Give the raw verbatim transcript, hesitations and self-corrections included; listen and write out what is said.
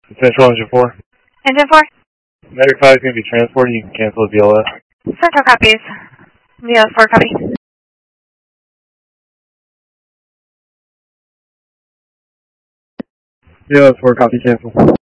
Central Engine four. Engine four? Medic five is going to be transported. You can cancel the V L S. Central copies. V L S four copy. V L S four copy, cancel.